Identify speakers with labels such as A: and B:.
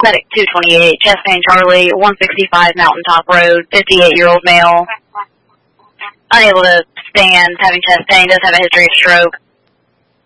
A: Medic 228, chest pain Charlie, 165 Mountaintop Road, 58-year-old male, unable to stand, having chest pain, does have a history of stroke.